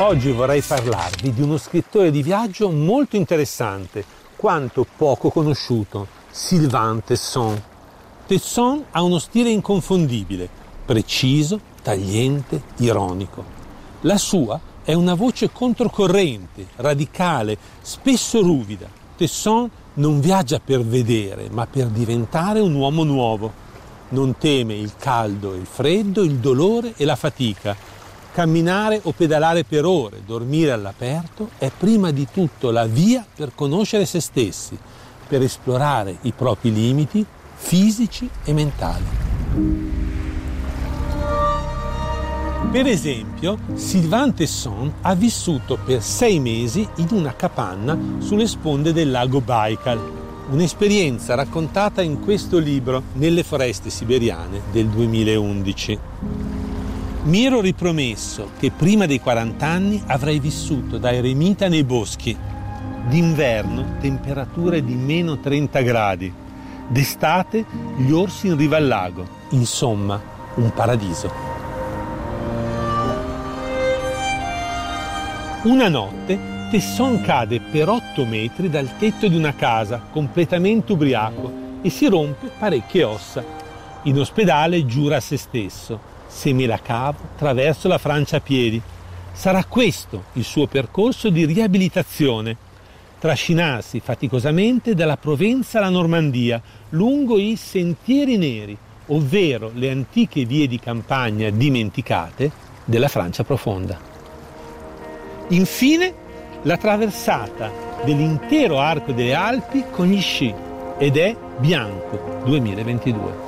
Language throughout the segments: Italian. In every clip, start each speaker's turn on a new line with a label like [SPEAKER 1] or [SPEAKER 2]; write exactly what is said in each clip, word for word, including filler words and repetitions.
[SPEAKER 1] Oggi vorrei parlarvi di uno scrittore di viaggio molto interessante, quanto poco conosciuto, Sylvain Tesson. Tesson ha uno stile inconfondibile, preciso, tagliente, ironico. La sua è una voce controcorrente, radicale, spesso ruvida. Tesson non viaggia per vedere, ma per diventare un uomo nuovo. Non teme il caldo e il freddo, il dolore e la fatica. Camminare o pedalare per ore, dormire all'aperto è prima di tutto la via per conoscere se stessi, per esplorare i propri limiti fisici e mentali. Per esempio, Sylvain Tesson ha vissuto per sei mesi in una capanna sulle sponde del lago Baikal, un'esperienza raccontata in questo libro Nelle foreste siberiane del duemilaundici. Mi ero ripromesso che prima dei quaranta anni avrei vissuto da eremita nei boschi. D'inverno temperature di meno trenta gradi. D'estate gli orsi in riva al lago. Insomma, un paradiso. Una notte Tesson cade per otto metri dal tetto di una casa, completamente ubriaco, e si rompe parecchie ossa. In ospedale giura a se stesso: se me la cavo, attraverso la Francia a piedi. Sarà questo il suo percorso di riabilitazione. Trascinarsi faticosamente dalla Provenza alla Normandia, lungo i sentieri neri, ovvero le antiche vie di campagna dimenticate della Francia profonda. Infine, la traversata dell'intero arco delle Alpi con gli sci, ed è Bianco duemilaventidue.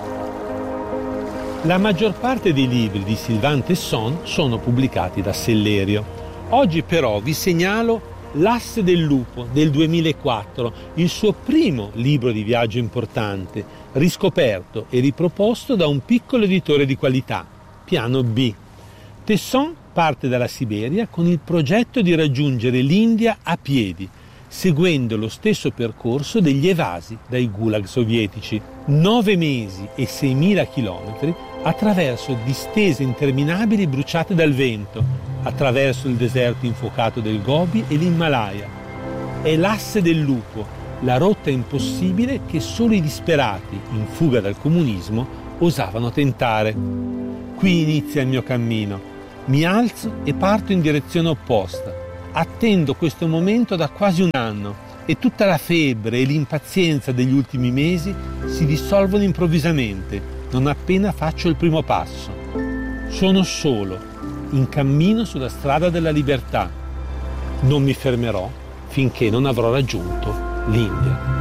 [SPEAKER 1] La maggior parte dei libri di Sylvain Tesson sono pubblicati da Sellerio. Oggi però vi segnalo L'asse del lupo del duemilaquattro, il suo primo libro di viaggio importante, riscoperto e riproposto da un piccolo editore di qualità, Piano B. Tesson parte dalla Siberia con il progetto di raggiungere l'India a piedi, seguendo lo stesso percorso degli evasi dai gulag sovietici. Nove mesi e seimila chilometri attraverso distese interminabili bruciate dal vento, attraverso il deserto infuocato del Gobi e l'Himalaya. È l'asse del lupo, la rotta impossibile che solo i disperati, in fuga dal comunismo, osavano tentare. Qui inizia il mio cammino. Mi alzo e parto in direzione opposta. Attendo questo momento da quasi un anno e tutta la febbre e l'impazienza degli ultimi mesi si dissolvono improvvisamente, non appena faccio il primo passo. Sono solo, in cammino sulla strada della libertà. Non mi fermerò finché non avrò raggiunto l'India.